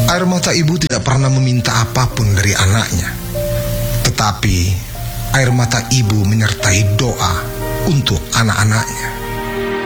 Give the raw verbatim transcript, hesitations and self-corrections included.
Air mata ibu tidak pernah meminta apapun dari anaknya. Tetapi air mata ibu menyertai doa untuk anak-anaknya.